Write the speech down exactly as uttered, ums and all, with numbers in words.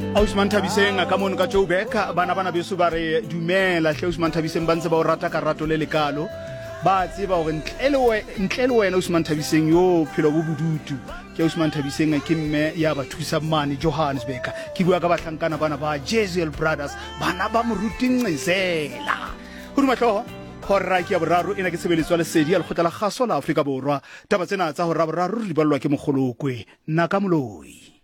Ousmane Thabiseng ka mono ka Joburg bana bana beso ba re dumela hle Ousmane Thabiseng ba ntse ba o rata ka rato le lekalo ba tseba hore ntle le we ntle le wena Ousmane Thabiseng yo phelo bo bodutu ke Ousmane Thabiseng ke mme ya ba thusa mane Johannesburg ke bua ka bahlankana bana ba Jezel Brothers bana ba moruting Ngcezela ho duma hloho hora ke ya boraro ena ke sebeletswa le sedi al khotla la gaso la Afrika Borwa taba tsena tsa hora boraro di ballwa ke mogolokwe nna ka moloi.